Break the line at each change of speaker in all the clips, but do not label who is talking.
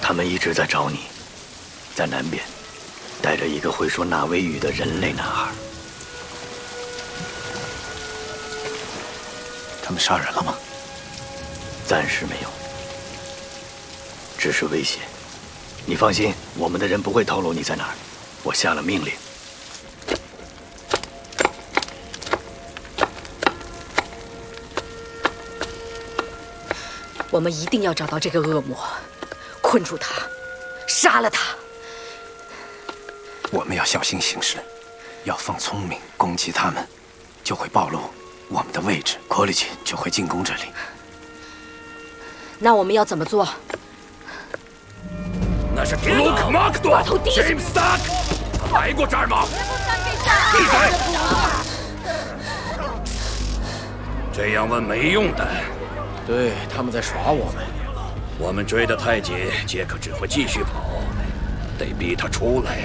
他们一直在找你，在南边，带着一个会说纳威语的人类男孩。
他们杀人了吗？
暂时没有，只是威胁。你放心，我们的人不会透露你在哪儿。我下了命令。
我们一定要找到这个恶魔，困住他，杀了他。
我们要小心行事，要放聪明攻击他们，就会暴露我们的位置，科里奇就会进攻这里。
那我们要怎么做？
那是布鲁克马克多 James Stark， 他来过这儿吗？闭嘴！这样问没用的。
对，他们在耍我们。
我们追得太紧，杰克只会继续跑，得逼他出来。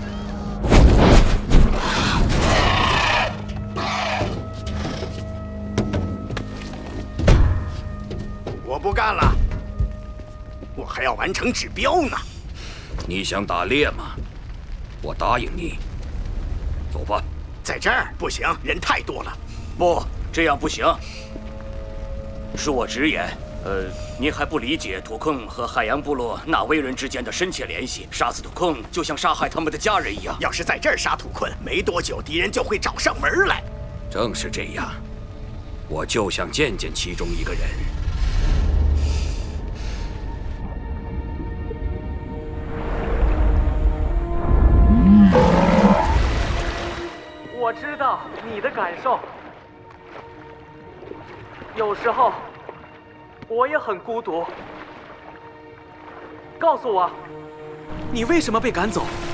我不干了，我还要完成指标呢。
你想打猎吗？我答应你。走吧。
在这儿不行，人太多了。
不，这样不行。恕我直言，您还不理解土坑和海洋部落纳威人之间的深切联系。杀死土坑就像杀害他们的家人一样。
要是在这儿杀土坤，没多久敌人就会找上门来。
正是这样，我就想见见其中一个人。
我知道你的感受，有时候我也很孤独。告诉我，你为什么被赶走？